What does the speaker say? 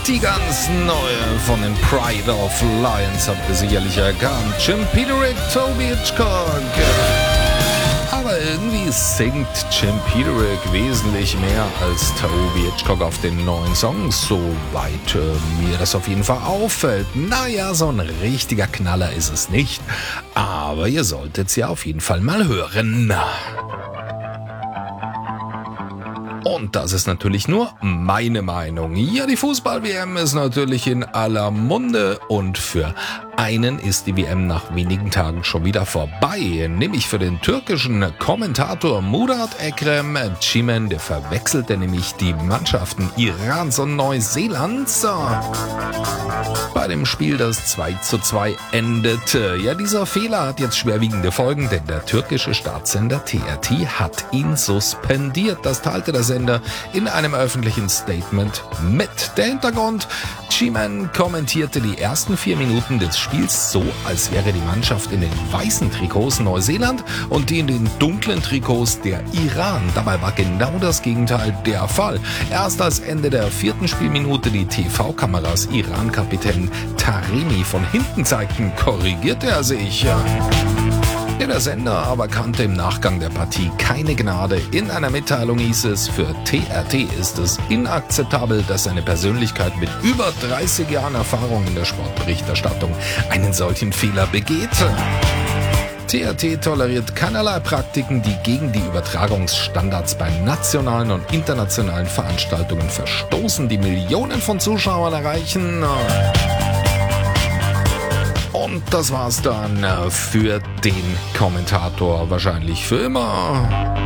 Die ganz neue von den Pride of Lions habt ihr sicherlich erkannt. Jim Peterick, Toby Hitchcock. Aber irgendwie singt Jim Peterick wesentlich mehr als Toby Hitchcock auf den neuen Songs, soweit mir das auf jeden Fall auffällt. Naja, so ein richtiger Knaller ist es nicht, aber ihr solltet sie auf jeden Fall mal hören. Und das ist natürlich nur meine Meinung. Ja, die Fußball-WM ist natürlich in aller Munde und für einen ist die WM nach wenigen Tagen schon wieder vorbei. Nämlich für den türkischen Kommentator Murat Ekrem Çimen, der verwechselte nämlich die Mannschaften Irans und Neuseelands bei dem Spiel, das 2:2 endete. Ja, dieser Fehler hat jetzt schwerwiegende Folgen, denn der türkische Staatssender TRT hat ihn suspendiert. Das teilte der Sender in einem öffentlichen Statement mit. Der Hintergrund: Çimen kommentierte die ersten 4 Minuten des Spiels so, als wäre die Mannschaft in den weißen Trikots Neuseeland und die in den dunklen Trikots der Iran. Dabei war genau das Gegenteil der Fall. Erst als Ende der 4. Spielminute die TV-Kameras Iran-Kapitän Taremi von hinten zeigten, korrigierte er sich. Der Sender aber kannte im Nachgang der Partie keine Gnade. In einer Mitteilung hieß es, für TRT ist es inakzeptabel, dass eine Persönlichkeit mit über 30 Jahren Erfahrung in der Sportberichterstattung einen solchen Fehler begeht. TRT toleriert keinerlei Praktiken, die gegen die Übertragungsstandards bei nationalen und internationalen Veranstaltungen verstoßen, die Millionen von Zuschauern erreichen. Und das war's dann für den Kommentator, wahrscheinlich für immer.